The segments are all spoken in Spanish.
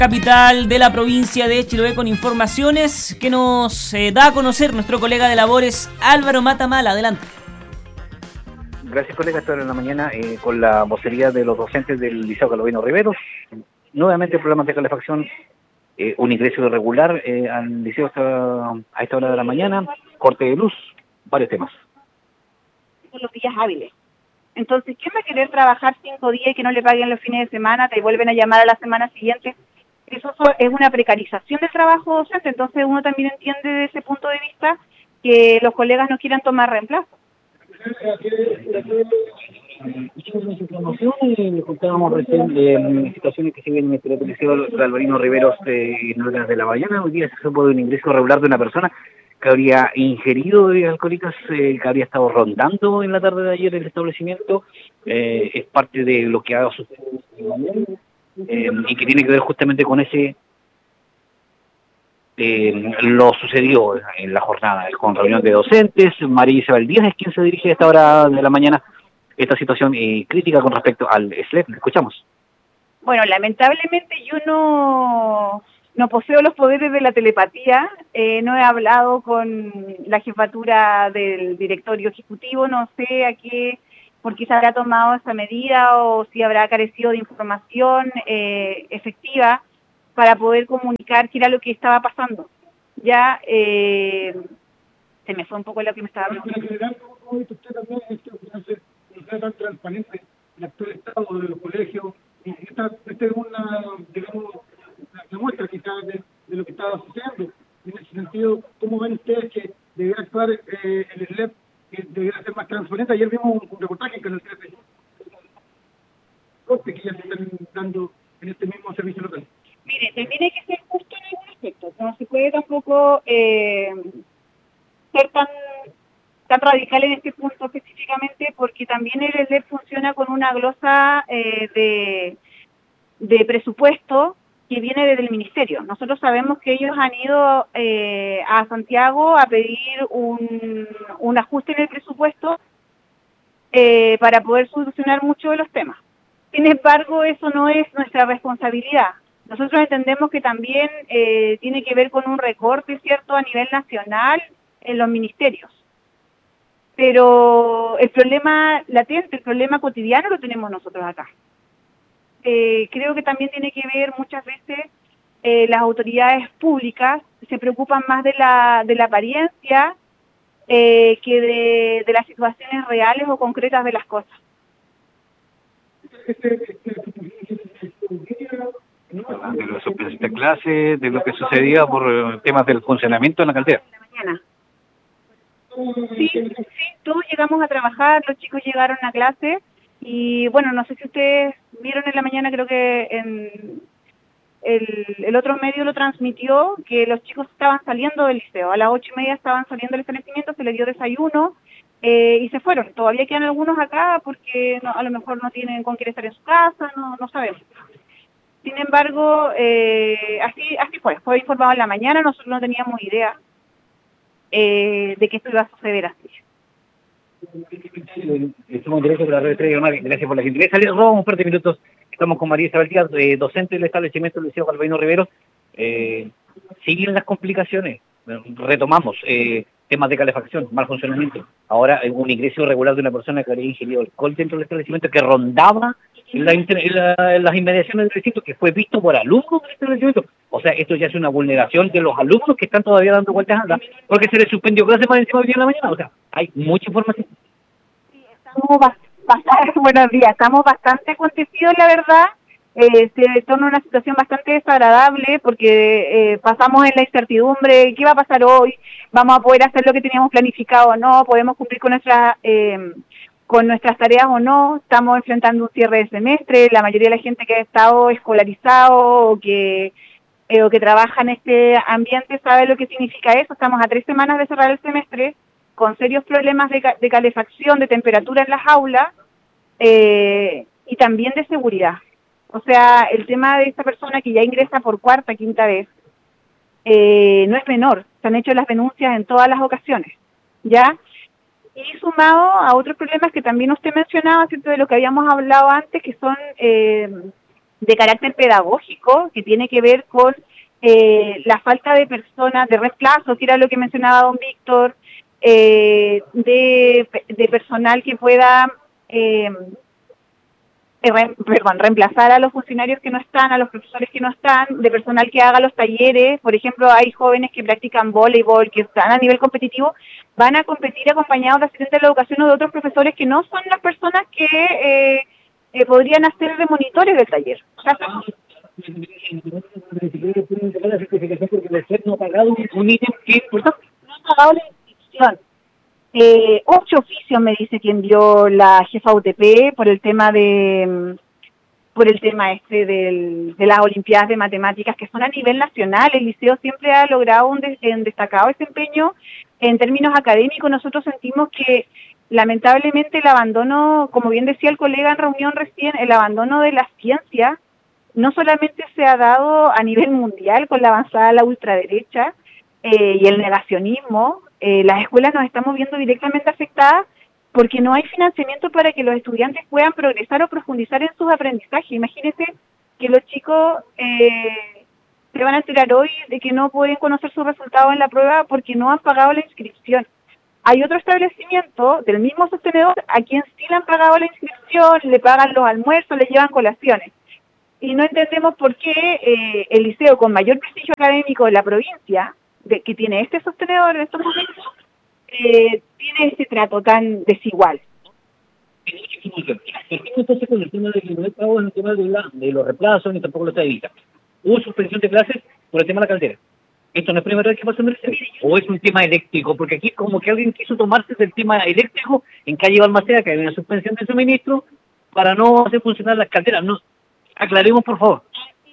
capital de la provincia de Chiloé, con informaciones que nos da a conocer nuestro colega de labores Álvaro Matamala. Adelante. Gracias, colega. Esta hora en la mañana, con la vocería de los docentes del Liceo Calvino Riveros, nuevamente problemas de calefacción, un ingreso irregular al liceo a esta hora de la mañana, corte de luz, varios temas. Son los días hábiles. Entonces, ¿quién va a querer trabajar 5 días y que no le paguen los fines de semana, te vuelven a llamar a la semana siguiente? Eso es una precarización del trabajo docente. Entonces uno también entiende desde ese punto de vista que los colegas no quieran tomar reemplazo. Le contábamos recién de situaciones que se viven en el Liceo Calvino Riveros en horas de la mañana. Hoy día se supo de un ingreso regular de una persona que habría ingerido bebidas alcohólicas, que habría estado rondando en la tarde de ayer el establecimiento. Es parte de lo que ha sucedido y que tiene que ver justamente con ese lo sucedido en la jornada, con reunión de docentes. María Isabel Díaz es quien se dirige a esta hora de la mañana esta situación crítica con respecto al SLEP. Escuchamos. Bueno, lamentablemente yo no poseo los poderes de la telepatía, no he hablado con la jefatura del directorio ejecutivo, no sé por qué se habrá tomado esa medida o si habrá carecido de información efectiva para poder comunicar qué era lo que estaba pasando. Ya se me fue un poco lo que me estaba preguntando. ¿Cómo dice usted también no sea tan transparente el actual estado de los colegios? Esta es una, digamos, una muestra quizás de lo que estaba sucediendo. En ese sentido, ¿cómo ven ustedes que debería actuar el SLEP, que debería ser más transparente? Ayer vimos un reportaje en Canal 13, cortes que ya se están dando en este mismo servicio local. Mire, también hay que ser justo en algún aspecto. No se puede tampoco ser tan radical en este punto específicamente, porque también el SLEP funciona con una glosa de presupuesto que viene desde el ministerio. Nosotros sabemos que ellos han ido a Santiago a pedir un ajuste en el presupuesto para poder solucionar muchos de los temas. Sin embargo, eso no es nuestra responsabilidad. Nosotros entendemos que también tiene que ver con un recorte, ¿cierto?, a nivel nacional en los ministerios. Pero el problema latente, el problema cotidiano lo tenemos nosotros acá. Creo que también tiene que ver muchas veces las autoridades públicas se preocupan más de la apariencia que de las situaciones reales o concretas de las cosas. De los suplentes de clase, de lo que sucedía por temas del funcionamiento en la caldera. Sí, todos llegamos a trabajar, los chicos llegaron a clase y bueno, no sé si ustedes vieron en la mañana, creo que en el otro medio lo transmitió, que los chicos estaban saliendo del liceo, a las 8:30 estaban saliendo del establecimiento, se les dio desayuno y se fueron. Todavía quedan algunos acá porque a lo mejor no tienen con quién estar en su casa, no sabemos. Sin embargo, así fue informado en la mañana, nosotros no teníamos idea de que esto iba a suceder así. Estamos en directo por la red 3 de gracias por la gentileza. Les robamos un par de minutos. Estamos con María Isabel Díaz, docente del establecimiento del Liceo Calvino Riveros. Siguen las complicaciones. Retomamos temas de calefacción, mal funcionamiento. Ahora un ingreso irregular de una persona que había ingerido alcohol dentro del establecimiento, que rondaba en las inmediaciones del recinto, que fue visto por alumnos del establecimiento. O sea, esto ya es una vulneración de los alumnos que están todavía dando vueltas a andar, porque se les suspendió clase más encima de hoy en la mañana. O sea, hay mucha información. Sí, buenos días, estamos bastante acontecidos, la verdad. Se torna una situación bastante desagradable porque pasamos en la incertidumbre, ¿qué va a pasar hoy? ¿Vamos a poder hacer lo que teníamos planificado o no? ¿Podemos cumplir con nuestras tareas o no? Estamos enfrentando un cierre de semestre, la mayoría de la gente que ha estado escolarizado o que trabaja en este ambiente sabe lo que significa eso. Estamos a 3 semanas de cerrar el semestre con serios problemas de calefacción, de temperatura en las aulas y también de seguridad. O sea, el tema de esta persona que ya ingresa por 4ª, 5ª vez no es menor. Se han hecho las denuncias en todas las ocasiones, ¿ya? Y sumado a otros problemas que también usted mencionaba, ¿cierto?, de lo que habíamos hablado antes, que son de carácter pedagógico, que tiene que ver con la falta de personas, de reemplazo, que era lo que mencionaba don Víctor, de personal que pueda reemplazar a los funcionarios que no están, a los profesores que no están, de personal que haga los talleres. Por ejemplo, hay jóvenes que practican voleibol, que están a nivel competitivo, van a competir acompañados de asistentes de la educación o de otros profesores que no son las personas que podrían hacer de monitores del taller. O sea, la certificación porque el SEP no ha pagado un ítem que no ha pagado la inscripción. 8 oficios me dice que envió la jefa UTP por el tema de las Olimpiadas de Matemáticas, que son a nivel nacional. El liceo siempre ha logrado un destacado desempeño en términos académicos. Nosotros sentimos que lamentablemente el abandono, como bien decía el colega en reunión recién, el abandono de la ciencia no solamente se ha dado a nivel mundial con la avanzada de la ultraderecha y el negacionismo. Las escuelas nos estamos viendo directamente afectadas porque no hay financiamiento para que los estudiantes puedan progresar o profundizar en sus aprendizajes. Imagínense que los chicos se van a enterar hoy de que no pueden conocer sus resultados en la prueba porque no han pagado la inscripción. Hay otro establecimiento del mismo sostenedor a quien sí le han pagado la inscripción, le pagan los almuerzos, le llevan colaciones. Y no entendemos por qué el liceo con mayor prestigio académico de la provincia, que tiene este sostenedor en estos momentos, tiene este trato tan desigual. Entonces con el tema de que no hay pago en el tema de los reemplazos ni tampoco los evita. Hubo suspensión de clases por el tema de la caldera. Esto no es primera vez que pasa en el liceo. O es un tema eléctrico, porque aquí como que alguien quiso tomarse del tema eléctrico en calle Balmaceda, que hay una suspensión de suministro para no hacer funcionar las calderas. No, aclaremos por favor.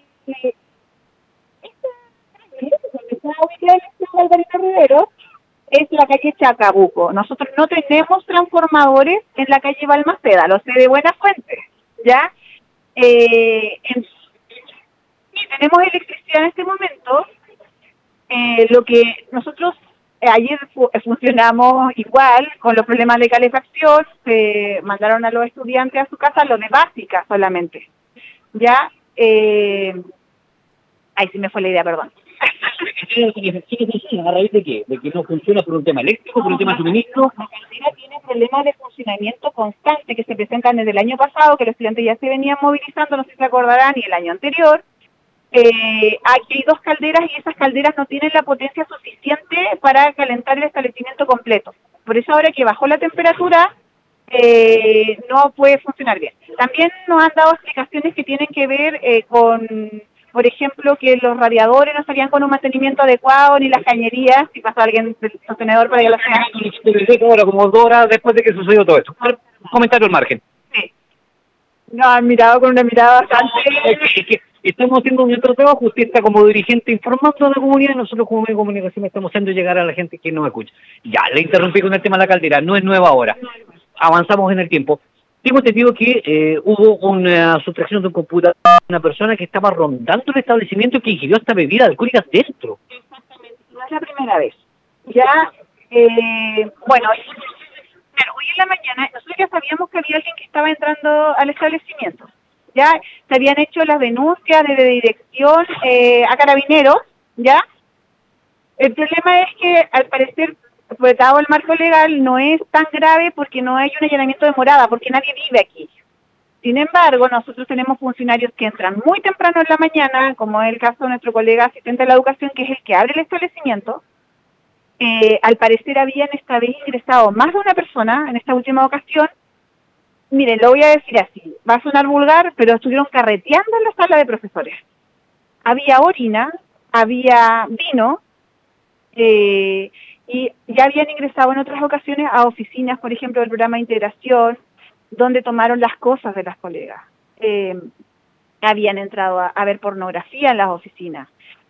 Es la calle Chacabuco. Nosotros no tenemos transformadores en la calle Balmaceda, lo sé de buena fuente, ¿ya? Sí, tenemos electricidad en este momento. Lo que nosotros ayer funcionamos igual con los problemas de calefacción, se mandaron a los estudiantes a su casa, los de básica solamente, ¿ya? Ahí sí me fue la idea, perdón. ¿A raíz de qué? ¿De que no funciona por un tema eléctrico, por un tema de suministro? La caldera tiene problemas de funcionamiento constante que se presentan desde el año pasado, que los estudiantes ya se venían movilizando, no sé si se acordarán, y el año anterior. Aquí hay 2 calderas y esas calderas no tienen la potencia suficiente para calentar el establecimiento completo. Por eso ahora que bajó la temperatura, no puede funcionar bien. También nos han dado explicaciones que tienen que ver con, por ejemplo, que los radiadores no salían con un mantenimiento adecuado, ni las cañerías, si pasó alguien del sostenedor para que lo sea. Ahora, como 2 horas después de que sucedió todo esto. Comentario al margen. Sí. Nos han mirado con una mirada bastante... Es que estamos haciendo nuestro trabajo, usted está como dirigente informando a la comunidad y nosotros como medio de comunicación estamos haciendo llegar a la gente que nos escucha. Ya, le interrumpí con el tema de la caldera, no es nueva ahora. Avanzamos en el tiempo. Tengo entendido que hubo una sustracción de un computador de una persona que estaba rondando el establecimiento que ingirió hasta bebidas alcohólicas dentro. Exactamente, no es la primera vez. Ya, bueno, pero hoy en la mañana nosotros ya sabíamos que había alguien que estaba entrando al establecimiento. Ya se habían hecho las denuncias de dirección a carabineros, ¿ya? El problema es que al parecer, pues dado el marco legal, no es tan grave porque no hay un allanamiento de morada, porque nadie vive aquí. Sin embargo, nosotros tenemos funcionarios que entran muy temprano en la mañana, como es el caso de nuestro colega asistente de la educación, que es el que abre el establecimiento. Al parecer habían esta vez ingresado más de una persona en esta última ocasión. Miren, lo voy a decir así, va a sonar vulgar, pero estuvieron carreteando en la sala de profesores. Había orina, había vino, y ya habían ingresado en otras ocasiones a oficinas, por ejemplo, del programa de integración, donde tomaron las cosas de las colegas. Habían entrado a ver pornografía en las oficinas.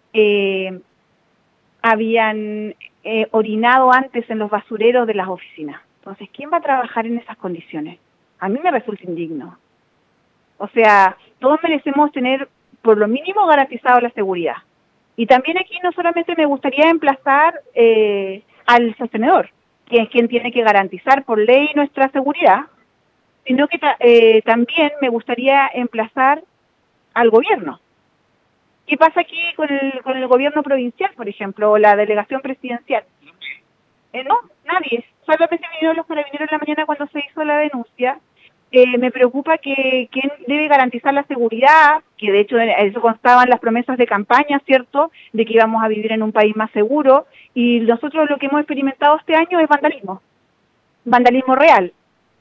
Habían orinado antes en los basureros de las oficinas. Entonces, ¿quién va a trabajar en esas condiciones? A mí me resulta indigno. O sea, todos merecemos tener por lo mínimo garantizado la seguridad. Y también aquí no solamente me gustaría emplazar al sostenedor, que es quien tiene que garantizar por ley nuestra seguridad, sino que también me gustaría emplazar al gobierno. ¿Qué pasa aquí con el gobierno provincial, por ejemplo, o la delegación presidencial? No, nadie. Solamente vinieron los carabineros en la mañana cuando se hizo la denuncia. Me preocupa que quién debe garantizar la seguridad, que de hecho eso constaba en las promesas de campaña, ¿cierto?, de que íbamos a vivir en un país más seguro, y nosotros lo que hemos experimentado este año es vandalismo real.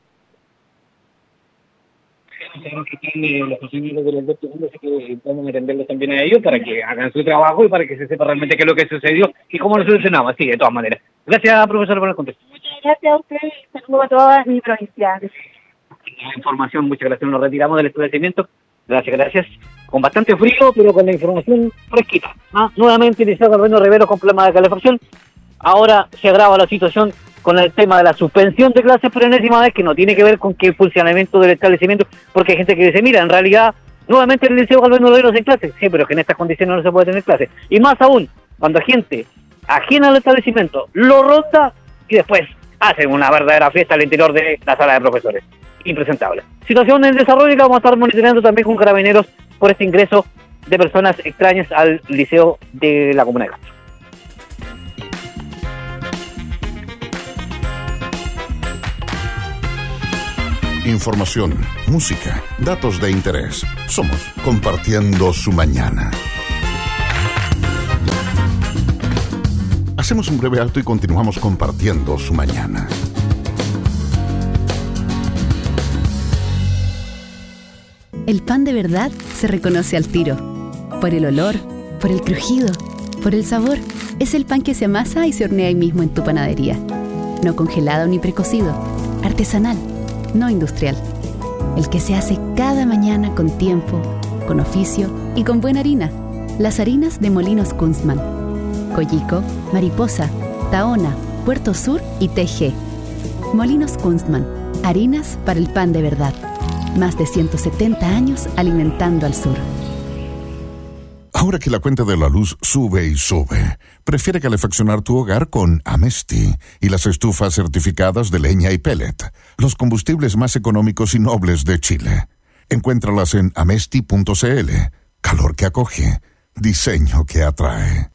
Los funcionarios del Alberto Mundo, así que vamos a entenderlos también a ellos para que hagan su trabajo y para que se sepa realmente qué es lo que sucedió y cómo lo solucionamos. Así, de todas maneras. Gracias, profesor, por el contexto. Muchas gracias a usted y saludo a toda mi provincia. La información, muchas gracias, nos retiramos del establecimiento. Gracias. Con bastante frío, pero con la información fresquita. Nuevamente iniciado Carlos Rivero con problemas de calefacción. Ahora se agrava la situación con el tema de la suspensión de clases por enésima vez, que no tiene que ver con que el funcionamiento del establecimiento, porque hay gente que dice, mira, en realidad, nuevamente el Liceo Galvano Rivero en clases. Sí, pero es que en estas condiciones no se puede tener clases. Y más aún, cuando hay gente ajena al establecimiento lo ronda y después hacen una verdadera fiesta al interior de la sala de profesores. Impresentable. Situación en desarrollo que vamos a estar monitoreando también con carabineros por este ingreso de personas extrañas al liceo de la comuna de Castro. Información, música, datos de interés. Somos Compartiendo su Mañana. Hacemos un breve alto y continuamos compartiendo su mañana. El pan de verdad se reconoce al tiro. Por el olor, por el crujido, por el sabor. Es el pan que se amasa y se hornea ahí mismo en tu panadería. No congelado ni precocido. Artesanal, no industrial. El que se hace cada mañana con tiempo, con oficio y con buena harina. Las harinas de Molinos Kunstmann. Coyico, Mariposa, Tahona, Puerto Sur y TG. Molinos Kunstmann. Harinas para el pan de verdad. Más de 170 años alimentando al sur. Ahora que la cuenta de la luz sube y sube, prefiere calefaccionar tu hogar con Amesti y las estufas certificadas de leña y pellet, los combustibles más económicos y nobles de Chile. Encuéntralas en amesti.cl. Calor que acoge, diseño que atrae.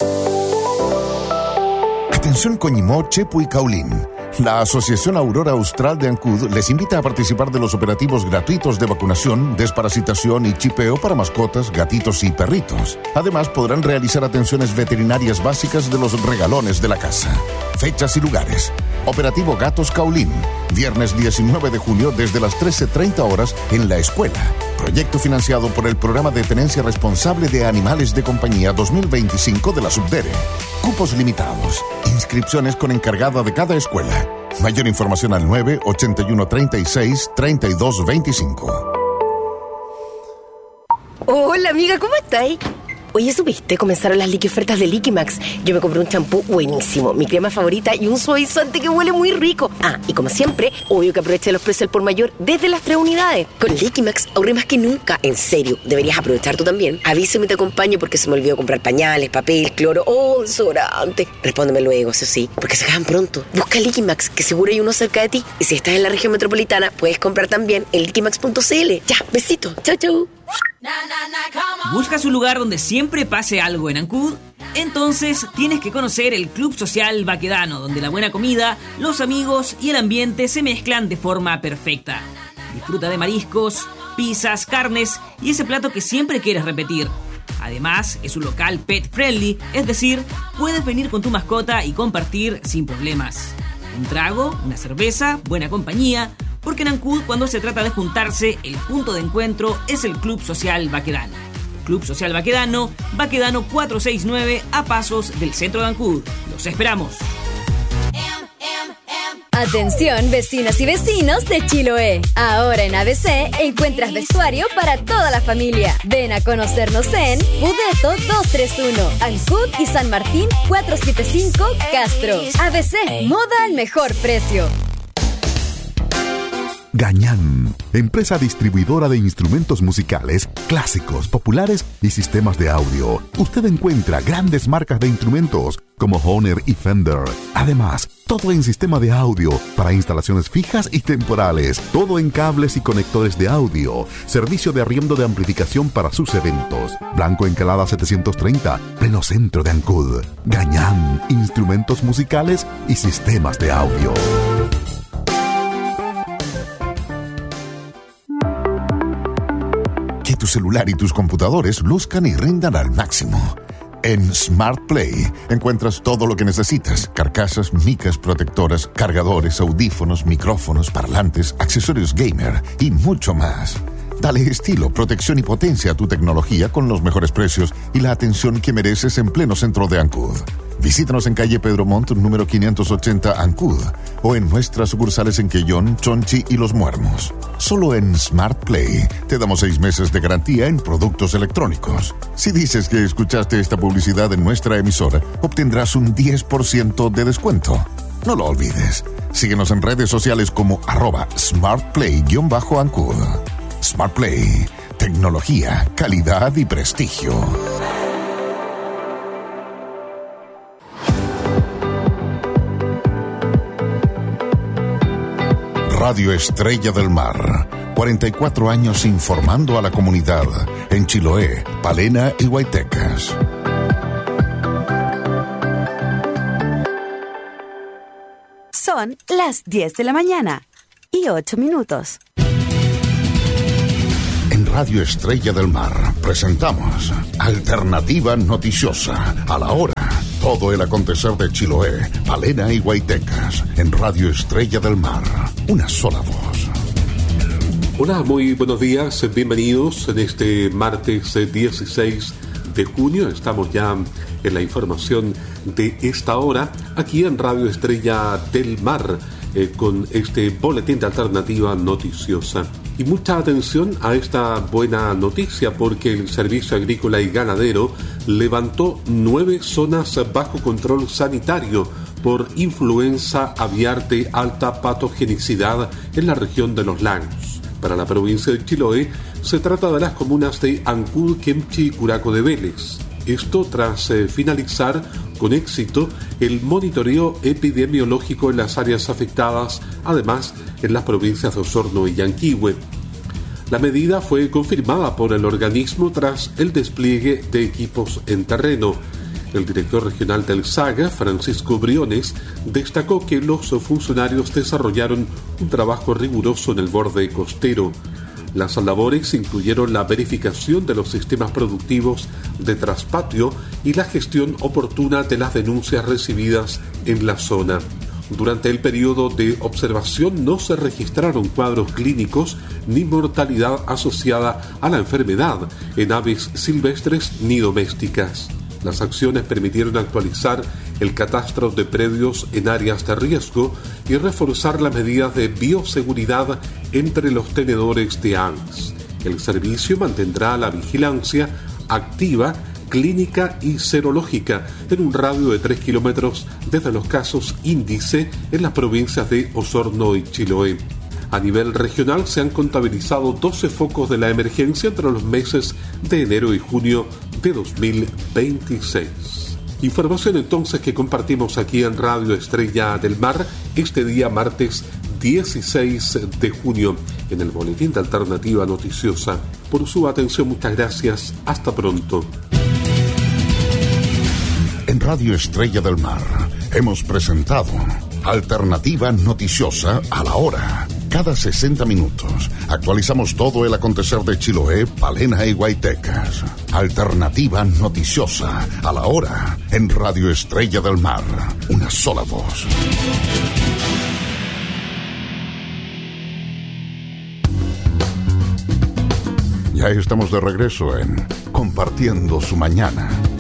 Atención Coñimó, Chepu y Caulín. La Asociación Aurora Austral de Ancud les invita a participar de los operativos gratuitos de vacunación, desparasitación y chipeo para mascotas, gatitos y perritos. Además, podrán realizar atenciones veterinarias básicas de los regalones de la casa. Fechas y lugares. Operativo Gatos Caulín. Viernes 19 de julio desde las 13:30 horas en la escuela. Proyecto financiado por el Programa de Tenencia Responsable de Animales de Compañía 2025 de la Subdere. Cupos limitados. Inscripciones con encargada de cada escuela. Mayor información al 9-8136-3225. Hola amiga, ¿cómo estáis? Oye, ¿supiste? Comenzaron las liqui ofertas de Liquimax. Yo me compré un champú buenísimo, mi crema favorita y un suavizante que huele muy rico. Y como siempre, obvio que aproveché los precios al por mayor desde las 3 unidades. Con Liquimax ahorré más que nunca. En serio, deberías aprovechar tú también. Avísame y te acompaño porque se me olvidó comprar pañales, papel, cloro desodorante. Respóndeme luego, eso sí, porque se acaban pronto. Busca Liquimax, que seguro hay uno cerca de ti. Y si estás en la región metropolitana, puedes comprar también en liquimax.cl. Ya, besito. Chau, chau. ¿Buscas un lugar donde siempre pase algo en Ancud? Entonces tienes que conocer el Club Social Baquedano, donde la buena comida, los amigos y el ambiente se mezclan de forma perfecta. Disfruta de mariscos, pizzas, carnes y ese plato que siempre quieres repetir. Además, es un local pet friendly, es decir, puedes venir con tu mascota y compartir sin problemas. Un trago, una cerveza, buena compañía, porque en Ancud, cuando se trata de juntarse, el punto de encuentro es el Club Social Baquedano. Club Social Baquedano, Baquedano 469, a pasos del centro de Ancud. ¡Los esperamos! Atención, vecinas y vecinos de Chiloé. Ahora en ABC encuentras vestuario para toda la familia. Ven a conocernos en Budeto 231, Ancud y San Martín 475, Castro. ABC, moda al mejor precio. Gañán, empresa distribuidora de instrumentos musicales, clásicos, populares y sistemas de audio. Usted encuentra grandes marcas de instrumentos como Hohner y Fender. Además, todo en sistema de audio para instalaciones fijas y temporales. Todo en cables y conectores de audio. Servicio de arriendo de amplificación para sus eventos. Blanco Encalada 730, pleno centro de Ancud. Gañán, instrumentos musicales y sistemas de audio. Que tu celular y tus computadores luzcan y rindan al máximo. En Smart Play encuentras todo lo que necesitas: carcasas, micas protectoras, cargadores, audífonos, micrófonos, parlantes, accesorios gamer y mucho más. Dale estilo, protección y potencia a tu tecnología con los mejores precios y la atención que mereces en pleno centro de Ancud. Visítanos en calle Pedro Montt, número 580, Ancud, o en nuestras sucursales en Quellón, Chonchi y Los Muermos. Solo en Smart Play te damos 6 meses de garantía en productos electrónicos. Si dices que escuchaste esta publicidad en nuestra emisora, obtendrás un 10% de descuento. No lo olvides. Síguenos en redes sociales como @smartplay_Ancud. Smart Play. Tecnología, calidad y prestigio. Radio Estrella del Mar. 44 años informando a la comunidad en Chiloé, Palena y Guaytecas. Son las 10 de la mañana y 8 minutos. En Radio Estrella del Mar presentamos Alternativa Noticiosa a la hora. Todo el acontecer de Chiloé, Palena y Guaytecas en Radio Estrella del Mar. Una sola voz. Hola, muy buenos días. Bienvenidos en este martes 16 de junio. Estamos ya en la información de esta hora aquí en Radio Estrella del Mar con este boletín de Alternativa Noticiosa. Y mucha atención a esta buena noticia porque el Servicio Agrícola y Ganadero levantó 9 zonas bajo control sanitario por influenza aviar de alta patogenicidad en la región de Los Lagos. Para la provincia de Chiloé se trata de las comunas de Ancud, Kemchi y Curaco de Vélez. Esto tras finalizar con éxito el monitoreo epidemiológico en las áreas afectadas, además en las provincias de Osorno y Yanquihue. La medida fue confirmada por el organismo tras el despliegue de equipos en terreno. El director regional del SAGA, Francisco Briones, destacó que los funcionarios desarrollaron un trabajo riguroso en el borde costero. Las labores incluyeron la verificación de los sistemas productivos de traspatio y la gestión oportuna de las denuncias recibidas en la zona. Durante el periodo de observación no se registraron cuadros clínicos ni mortalidad asociada a la enfermedad en aves silvestres ni domésticas. Las acciones permitieron actualizar el catastro de predios en áreas de riesgo y reforzar las medidas de bioseguridad entre los tenedores de aves. El servicio mantendrá la vigilancia activa, clínica y serológica en un radio de 3 kilómetros desde los casos índice en las provincias de Osorno y Chiloé. A nivel regional se han contabilizado 12 focos de la emergencia entre los meses de enero y junio de 2026. Información entonces que compartimos aquí en Radio Estrella del Mar este día martes 16 de junio en el Boletín de Alternativa Noticiosa. Por su atención, muchas gracias. Hasta pronto. En Radio Estrella del Mar hemos presentado Alternativa Noticiosa a la hora. Cada 60 minutos actualizamos todo el acontecer de Chiloé, Palena y Guaytecas. Alternativa Noticiosa a la hora en Radio Estrella del Mar. Una sola voz. Ya estamos de regreso en Compartiendo su Mañana.